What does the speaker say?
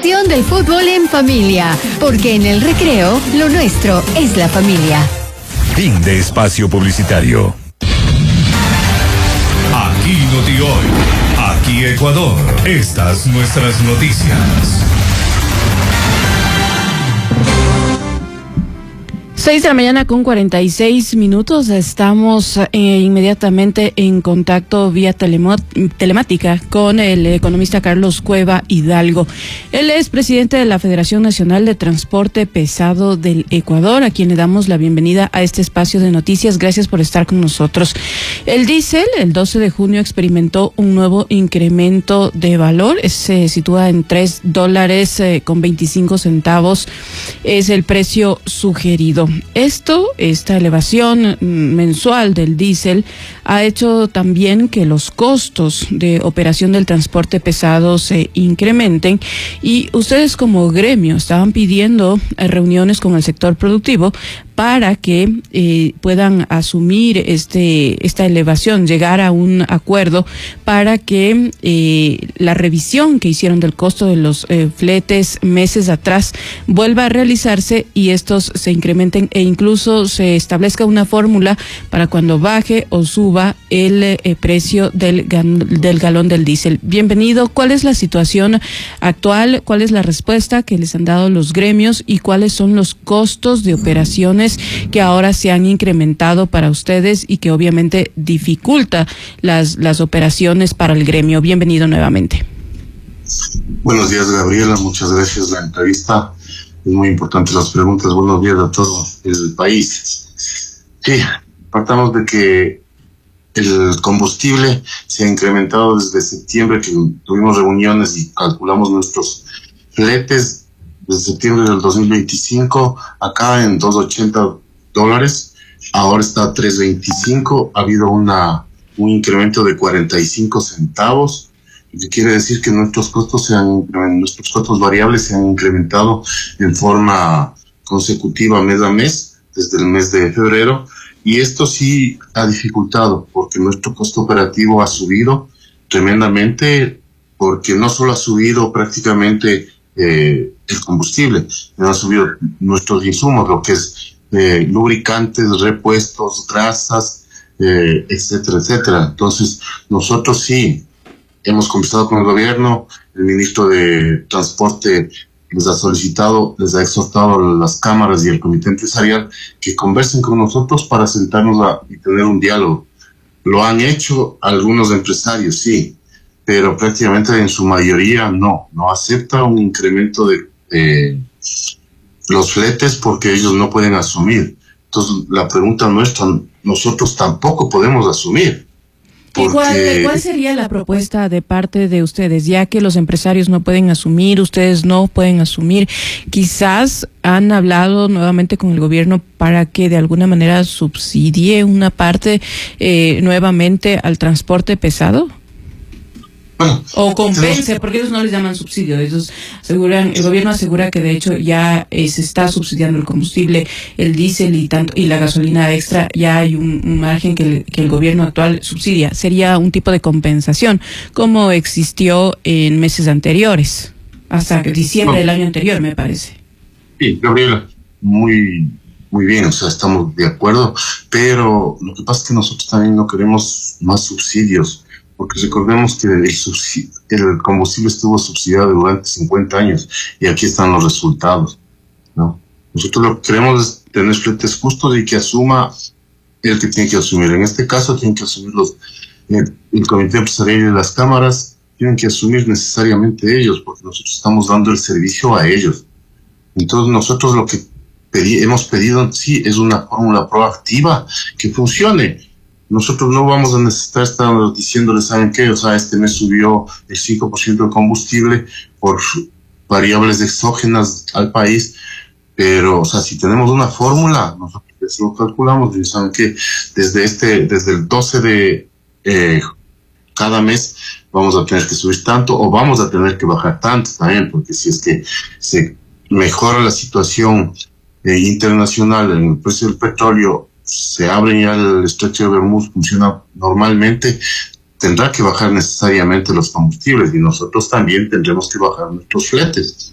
pasión del fútbol en familia, porque en el recreo lo nuestro es la familia. Fin de espacio publicitario. Aquí Noti Hoy, aquí Ecuador, estas nuestras noticias. 6:46 a.m. Estamos inmediatamente en contacto vía telemática con el economista Carlos Cueva Hidalgo. Él es presidente de la Federación Nacional de Transporte Pesado del Ecuador, a quien le damos la bienvenida a este espacio de noticias. Gracias por estar con nosotros. El diésel, el 12 de junio, experimentó un nuevo incremento de valor. Se sitúa en $3.25. Es el precio sugerido. Esta elevación mensual del diésel ha hecho también que los costos de operación del transporte pesado se incrementen, y ustedes como gremio estaban pidiendo reuniones con el sector productivo para que puedan asumir esta elevación, llegar a un acuerdo para que la revisión que hicieron del costo de los fletes meses atrás vuelva a realizarse y estos se incrementen, e incluso se establezca una fórmula para cuando baje o suba el precio del galón del diésel. Bienvenido. ¿Cuál es la situación actual? ¿Cuál es la respuesta que les han dado los gremios y cuáles son los costos de operaciones que ahora se han incrementado para ustedes y que obviamente dificulta las operaciones para el gremio? Bienvenido nuevamente. Buenos días, Gabriela, muchas gracias por la entrevista. Es muy importante las preguntas. Buenos días a todo el país. Sí, partamos de que el combustible se ha incrementado desde septiembre, que tuvimos reuniones y calculamos nuestros fletes desde septiembre del 2025, acá en $2.80, ahora está a $3.25, ha habido un incremento de 45 centavos, lo que quiere decir que nuestros costos variables se han incrementado en forma consecutiva mes a mes, desde el mes de febrero, y esto sí ha dificultado, porque nuestro costo operativo ha subido tremendamente, porque no solo ha subido prácticamente el combustible, han subido nuestros insumos, lo que es lubricantes, repuestos, grasas, etcétera, etcétera. Entonces, nosotros sí hemos conversado con el gobierno, el ministro de Transporte les ha solicitado, les ha exhortado a las cámaras y al comité empresarial que conversen con nosotros para sentarnos y tener un diálogo. Lo han hecho algunos empresarios, sí, pero prácticamente en su mayoría no acepta un incremento de los fletes porque ellos no pueden asumir. Entonces, la pregunta nuestra, nosotros tampoco podemos asumir. ¿Cuál sería la propuesta de parte de ustedes? Ya que los empresarios no pueden asumir, ustedes no pueden asumir, quizás han hablado nuevamente con el gobierno para que de alguna manera subsidie una parte nuevamente al transporte pesado. O compense, porque ellos no les llaman subsidio, ellos aseguran, el gobierno asegura que de hecho ya se está subsidiando el combustible, el diésel y la gasolina extra, ya hay un margen que el gobierno actual subsidia. Sería un tipo de compensación, como existió en meses anteriores, hasta diciembre del año anterior, me parece. Sí, Gabriela, muy bien, o sea, estamos de acuerdo, pero lo que pasa es que nosotros también no queremos más subsidios, porque recordemos que el combustible estuvo subsidiado durante 50 años y aquí están los resultados, ¿no? Nosotros lo que queremos es tener fletes justos y que asuma el que tiene que asumir. En este caso tienen que asumir el comité empresarial y las cámaras, tienen que asumir necesariamente ellos, porque nosotros estamos dando el servicio a ellos. Entonces nosotros lo que hemos pedido sí es una fórmula proactiva que funcione. Nosotros no vamos a necesitar estar diciéndoles, ¿saben qué? O sea, este mes subió el 5% de combustible por variables exógenas al país, pero, o sea, si tenemos una fórmula, nosotros eso lo calculamos y ¿saben qué? Desde el 12 de cada mes vamos a tener que subir tanto o vamos a tener que bajar tanto también, porque si es que se mejora la situación internacional en el precio del petróleo, se abre ya el estrecho de Hormuz, funciona normalmente, tendrá que bajar necesariamente los combustibles y nosotros también tendremos que bajar nuestros fletes.